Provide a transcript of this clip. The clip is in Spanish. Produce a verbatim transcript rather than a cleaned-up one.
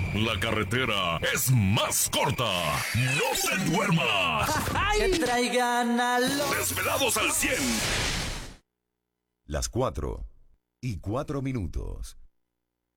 La carretera es más corta. No se duerma. Que traigan a los Desvelados al cien. Las cuatro y cuatro minutos.